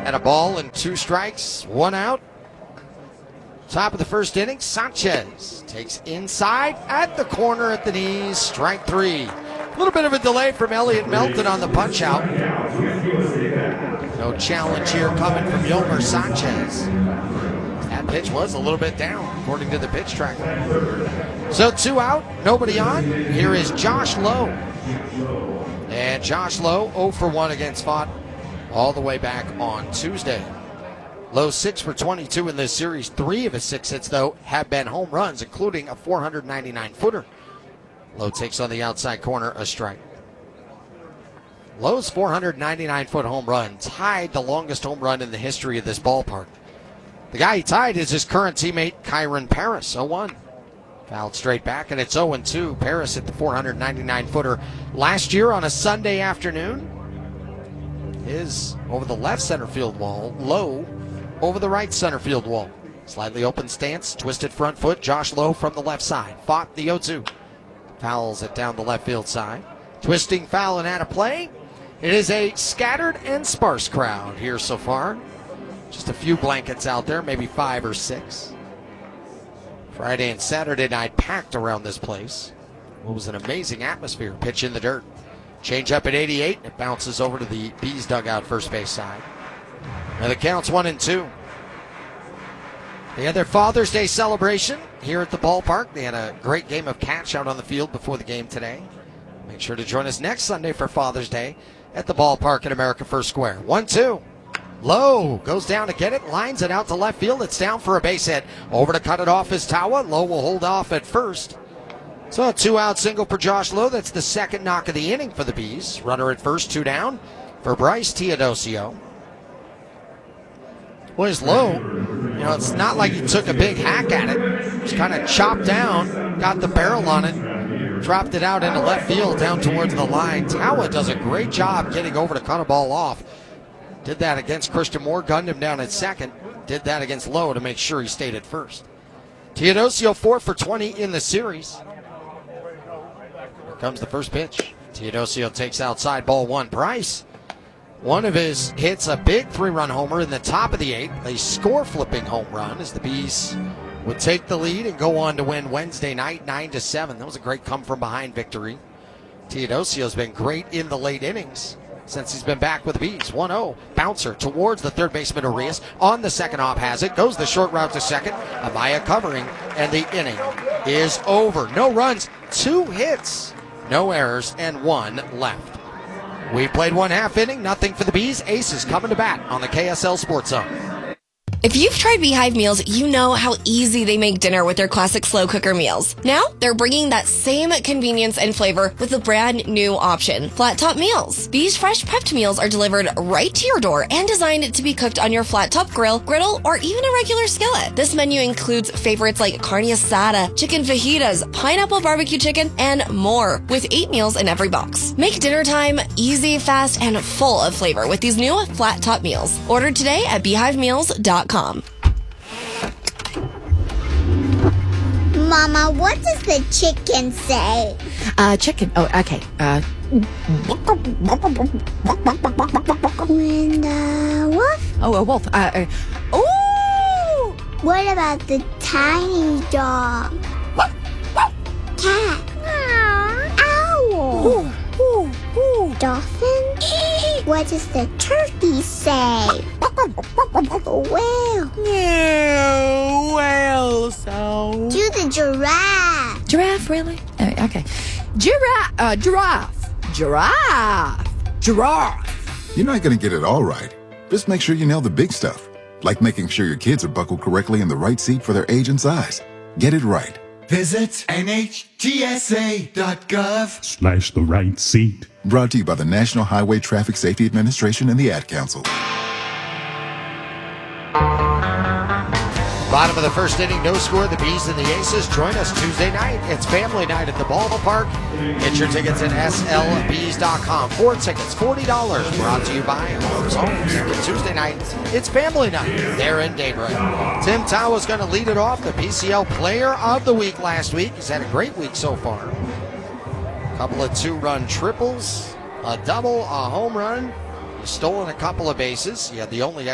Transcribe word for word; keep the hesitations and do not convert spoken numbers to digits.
And a ball and two strikes, one out. Top of the first inning, Sanchez takes inside at the corner at the knees, strike three. A little bit of a delay from Elliot Melton on the punch out. No challenge here coming from Yolmer Sanchez. That pitch was a little bit down, according to the pitch tracker. So two out, nobody on. Here is Josh Lowe. And Josh Lowe, oh for one against Fott all the way back on Tuesday. Lowe six for twenty-two in this series. Three of his six hits, though, have been home runs, including a four ninety-nine footer. Lowe takes on the outside corner, a strike. Lowe's four ninety-nine foot home run tied the longest home run in the history of this ballpark. The guy he tied is his current teammate, Kyron Paris, oh one. Fouled straight back, and it's oh two. Paris hit the four ninety-nine footer last year on a Sunday afternoon. Is over the left center field wall. Lowe over the right center field wall. Slightly open stance, twisted front foot. Josh Lowe from the left side. Fought the oh two. Fouls it down the left field side. Twisting foul and out of play. It is a scattered and sparse crowd here so far. Just a few blankets out there, maybe five or six. Friday and Saturday night packed around this place. It was an amazing atmosphere. Pitch in the dirt. Change up at eighty-eight. It bounces over to the Bees dugout first base side. Now the count's one and two. They had their Father's Day celebration here at the ballpark. They had a great game of catch out on the field before the game today. Make sure to join us next Sunday for Father's Day at the ballpark at America First Square. one two. Lowe goes down to get it, lines it out to left field. It's down for a base hit. Over to cut it off is Tawa. Lowe will hold off at first. So a two-out single for Josh Lowe. That's the second knock of the inning for the Bees. Runner at first, two down for Bryce Teodosio. Boys, Lowe, you know, it's not like he took a big hack at it. Just kind of chopped down, got the barrel on it, dropped it out into left field down towards the line. Tawa does a great job getting over to cut a ball off. Did that against Christian Moore, gunned him down at second. Did that against Lowe to make sure he stayed at first. Teodosio four for twenty in the series. Here comes the first pitch. Teodosio takes outside, ball one. Bryce, one of his hits, a big three-run homer in the top of the eighth. A score-flipping home run as the Bees would take the lead and go on to win Wednesday night nine to seven. That was a great come-from-behind victory. Teodosio's been great in the late innings since he's been back with the Bees. one oh. Bouncer towards the third baseman, Arias. On the second hop has it. Goes the short route to second. Amaya covering, and the inning is over. No runs, two hits, no errors, and one left. We played one half inning, nothing for the Bees. Aces coming to bat on the K S L Sports Zone. If you've tried Beehive meals, you know how easy they make dinner with their classic slow cooker meals. Now, they're bringing that same convenience and flavor with a brand new option, Flat Top Meals. These fresh prepped meals are delivered right to your door and designed to be cooked on your flat top grill, griddle, or even a regular skillet. This menu includes favorites like carne asada, chicken fajitas, pineapple barbecue chicken, and more, with eight meals in every box. Make dinner time easy, fast, and full of flavor with these new Flat Top Meals. Order today at beehive meals dot com. Mama, what does the chicken say? Uh, chicken. Oh, okay. Uh. And, uh, wolf? Oh, a wolf. Uh, uh, ooh! What about the tiny dog? Cat? Owl? Ooh, ooh, ooh. Dolphin? What does the turkey say? Whale? Yeah, whale sound. Do the giraffe. Giraffe, really? Uh, okay. Giraffe. Uh, giraffe. Giraffe. Giraffe. You're not going to get it all right. Just make sure you nail the big stuff, like making sure your kids are buckled correctly in the right seat for their age and size. Get it right. Visit N H T S A dot gov slash the right seat. Brought to you by the National Highway Traffic Safety Administration and the Ad Council. Bottom of the first inning, no score. The Bees and the Aces join us Tuesday night. It's family night at the ballpark. Get your tickets at S L Bees dot com. Four tickets, forty dollars. Brought to you by Homes Homes. Tuesday night, it's family night there in Daybreak. Tim Tawa is going to lead it off. The P C L Player of the Week last week. He's had a great week so far. A couple of two-run triples, a double, a home run. He's stolen a couple of bases. He had the only